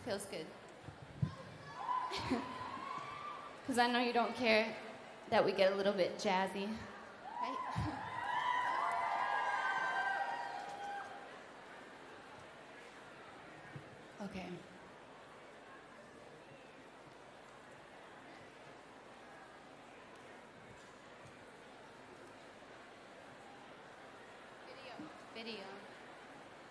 Feels good. Because I know you don't care that we get a little bit jazzy, right? Okay.